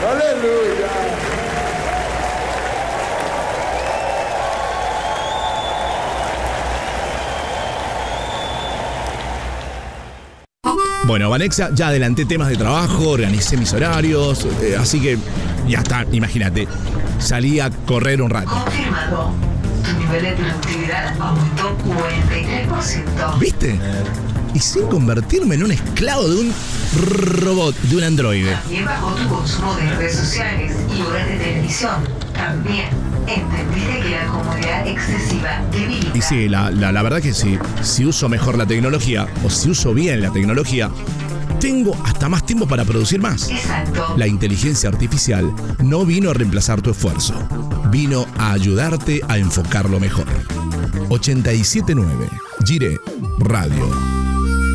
Aleluya. Bueno, Vanexa, ya adelanté temas de trabajo, organicé mis horarios, así que ya está, imagínate, salí a correr un rato. Confirmado. Tu nivel de productividad aumentó 43%. ¿Viste? Y sin convertirme en un esclavo de un robot, de un androide. También bajó tu consumo de redes sociales y horas de televisión. También entendiste que la comodidad excesiva debilita. Y sí, la verdad que sí, si uso mejor la tecnología, o si uso bien la tecnología, tengo hasta más tiempo para producir más. Exacto. La inteligencia artificial no vino a reemplazar tu esfuerzo, vino a ayudarte a enfocarlo mejor. 87.9 Gire Radio.